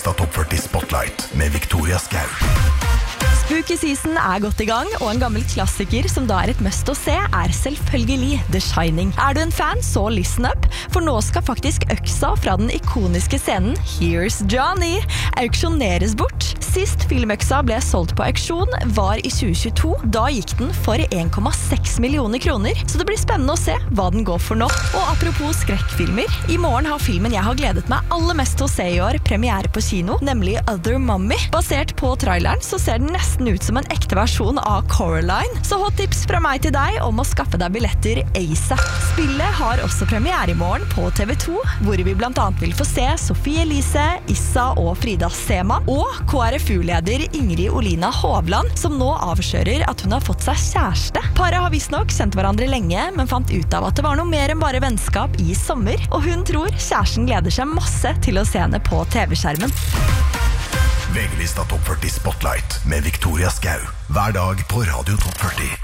VG-lista Topp 40 Spotlight med Victoria Skau. Spooky season godt I gang, og en gammel klassiker som da et must å se selvfølgelig The Shining. Du en fan, så listen up, for nå skal faktisk øksa fra den ikoniske scenen Here's Johnny auksjoneres bort. Sist filmøksa ble solgt på auksjon var I 2022, da gikk den for 1,6 millioner kroner, så det blir spennende å se hva den går for nå. Og apropos skrekkfilmer, I morgen har filmen jeg har gledet meg aller mest til å se I år premiere på kino, nemlig Other Mummy. Basert på traileren så ser den nesten ut som en ekte versjon av Coraline, så hot tips fra meg til deg om å skaffe deg billetter ASAP. Spillet har også premiere I morgen på TV2, hvor vi blant annet vil få se Sofie Elise, Issa og Frida Sema, og KrFU-leder Ingrid Olina Hovland, som nå avslører at hun har fått seg kjæreste. Paret har visstnok kjent hverandre lenge, men fant ut av at det var noe mer enn bare vennskap I sommer, og hun tror kjæresten gleder seg masse til å se henne på TV-skjermen. VG-lista Topp 40 Spotlight med Victoria Skau. Hver dag på Radio Topp 40.